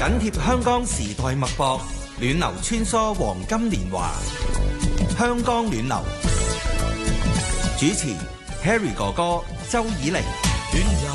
緊貼香港時代脈搏，暖流穿梭黃金年華。香港暖流主持 Harry 哥哥、周以玲。 暖